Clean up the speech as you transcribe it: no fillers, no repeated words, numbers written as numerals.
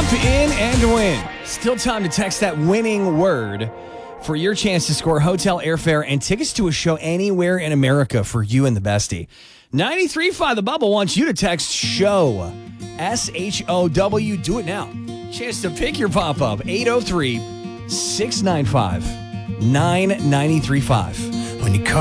Jump in and win. Still time to text that winning word for your chance to score hotel airfare and tickets to a show anywhere in America for you and the bestie. 93.5 The Bubble wants you to text SHOW. SHOW. Do it now. Chance to pick your pop-up. 803-695-9935. When you call